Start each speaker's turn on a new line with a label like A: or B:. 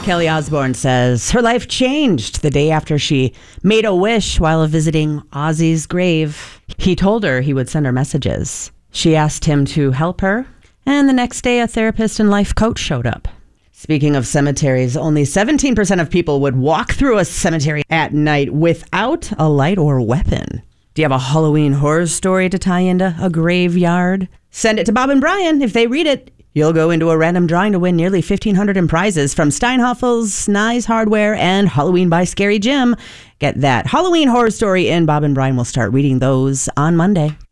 A: Kelly Osbourne says her life changed the day after she made a wish while visiting Ozzy's grave. He told her he would send her messages. She asked him to help her, and the next day a therapist and life coach showed up. Speaking of cemeteries, only 17% of people would walk through a cemetery at night without a light or weapon. Do you have a Halloween horror story to tie into a graveyard? Send it to Bob and Brian. If they read it, you'll go into a random drawing to win nearly $1,500 in prizes from Steinhoffel's, Nye's Hardware, and Halloween by Scary Jim. Get that Halloween horror story in. Bob and Brian will start reading those on Monday.